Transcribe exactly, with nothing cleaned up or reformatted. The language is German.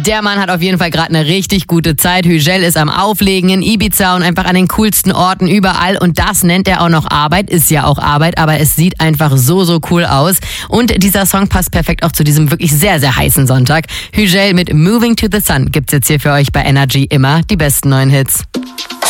Der Mann hat auf jeden Fall gerade eine richtig gute Zeit. Hügel ist am Auflegen in Ibiza und einfach an den coolsten Orten überall. Und das nennt er auch noch Arbeit. Ist ja auch Arbeit, aber es sieht einfach so, so cool aus. Und dieser Song passt perfekt auch zu diesem wirklich sehr, sehr heißen Sonntag. Hügel mit Moving to the Sun gibt's jetzt hier für euch bei Energy immer die besten neuen Hits.